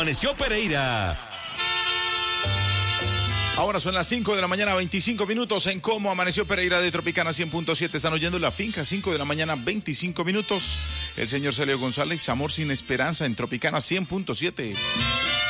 Amaneció Pereira. Ahora son las 5 de la mañana, 25 minutos en Cómo Amaneció Pereira de Tropicana 100.7. Están oyendo La Finca, 5 de la mañana, 25 minutos. El señor Celio González, Amor sin Esperanza en Tropicana 100.7.